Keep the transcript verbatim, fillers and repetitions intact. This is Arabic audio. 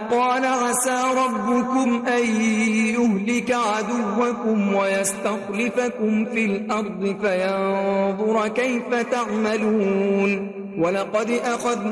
قال عسى ربكم أن يهلك عدوكم ويستخلفكم في الأرض فينظر كيف تعملون ولقد أخذ